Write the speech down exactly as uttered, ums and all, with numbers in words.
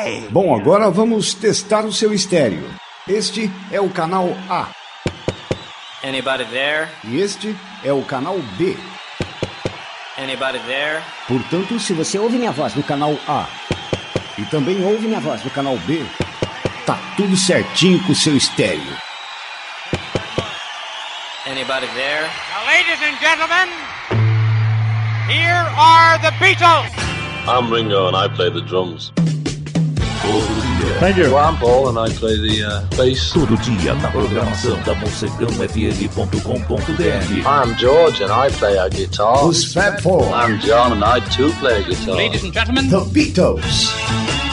Hey! Bom, agora vamos testar o seu estéreo. Este é o canal A. Anybody there? E este é o canal B. Anybody there? Portanto, se você ouve minha voz no canal A e também ouve minha voz no canal B, tá tudo certinho com o seu estéreo. Anybody there? Now, ladies and gentlemen, here are the Beatles. I'm Ringo and I play the drums. Thank you. Well, I'm Paul and I play the uh, bass. Todo dia na programação da Mocegão F M ponto com ponto b r. I'm George and I play a guitar. Os Fab Four. I'm John and I too play a guitar. Ladies and gentlemen, The Beatles.